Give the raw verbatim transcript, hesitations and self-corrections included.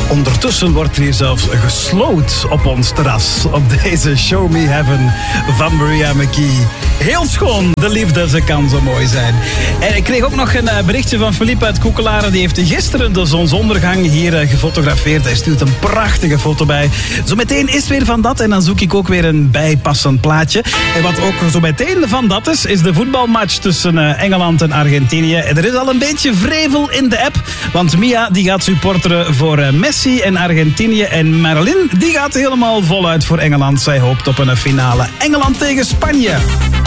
Ondertussen wordt er hier zelfs gesloot op ons terras. Op deze Show Me Heaven van Maria McKee. Heel schoon, de liefde, ze kan zo mooi zijn. En ik kreeg ook nog een berichtje van Philippe uit Koekelaren. Die heeft gisteren de zonsondergang hier gefotografeerd. Hij stuurt een prachtige foto bij. Zometeen is weer van dat en dan zoek ik ook weer een bijpassend plaatje. En wat ook zo meteen van dat is, is de voetbalmatch tussen Engeland en Argentinië. En er is al een beetje vrevel in de app, want Mia die gaat supporteren voor Messi en Argentinië. En Marilyn die gaat helemaal voluit voor Engeland. Zij hoopt op een finale Engeland tegen Spanje.